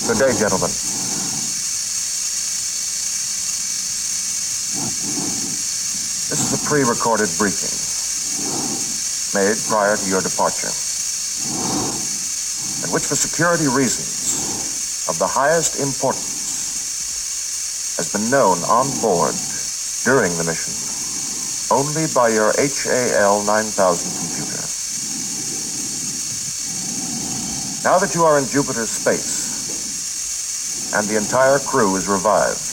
Good day, gentlemen. This is a pre-recorded briefing made prior to your departure, and which, for security reasons of the highest importance, has been known on board during the mission only by your HAL 9000 computer. Now that you are in Jupiter space, and the entire crew is revived,